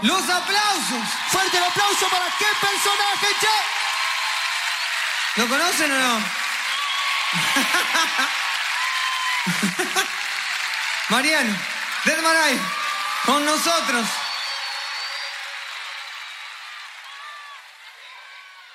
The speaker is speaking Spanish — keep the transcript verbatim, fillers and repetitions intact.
Los aplausos. Fuerte el aplauso para qué personaje, che. ¿Lo conocen o no? Mariano, Dead Maray, con nosotros.